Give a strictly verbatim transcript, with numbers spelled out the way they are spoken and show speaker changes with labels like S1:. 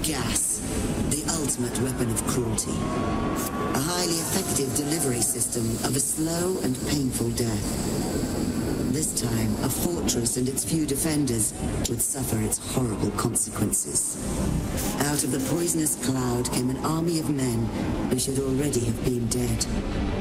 S1: gas, the ultimate weapon of cruelty. A highly effective delivery system of a slow and painful death. This time, a fortress and its few defenders would suffer its horrible consequences. Out of the poisonous cloud came an army of men who should already have been dead.